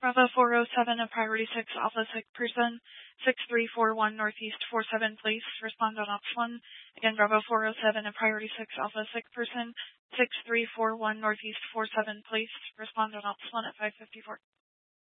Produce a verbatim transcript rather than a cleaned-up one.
Bravo four oh seven, a priority six, Alpha sick person, six three four one Northeast four seven, please respond on ops one. Again, Bravo four oh seven, a priority six, Alpha sick person, six three four one Northeast four seven, please respond on ops one at five fifty-four.